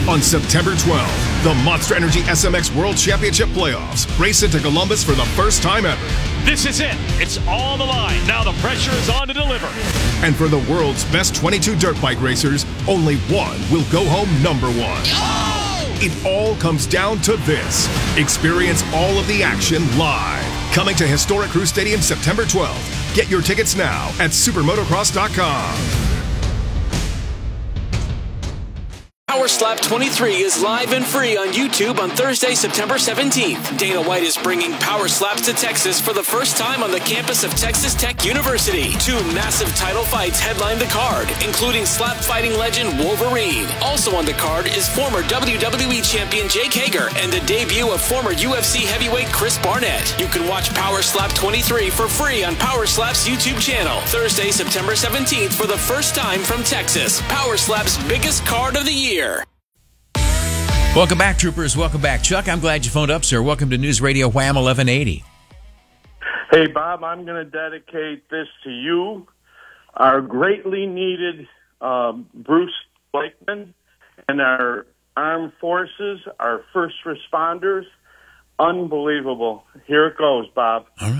On September 12th, the Monster Energy SMX World Championship Playoffs race into Columbus for the first time ever. This is it. It's on the line. Now the pressure is on to deliver. And for the world's best 22 dirt bike racers, only one will go home number one. Oh! It all comes down to this. Experience all of the action live. Coming to Historic Crew Stadium September 12th. Get your tickets now at supermotocross.com. Power Slap 23 is live and free on YouTube on Thursday, September 17th. Dana White is bringing Power Slaps to Texas for the first time on the campus of Texas Tech University. 2 massive title fights headline the card, including slap fighting legend Wolverine. Also on the card is former WWE champion Jake Hager and the debut of former UFC heavyweight Chris Barnett. You can watch Power Slap 23 for free on Power Slap's YouTube channel. Thursday, September 17th for the first time from Texas. Power Slap's biggest card of the year. Welcome back, troopers. Welcome back. Chuck, I'm glad you phoned up, sir. Welcome to News Radio Wham 1180. Hey, Bob, I'm going to dedicate this to you, our greatly needed Bruce Blakeman, and our armed forces, our first responders. Unbelievable. Here it goes, Bob. All right.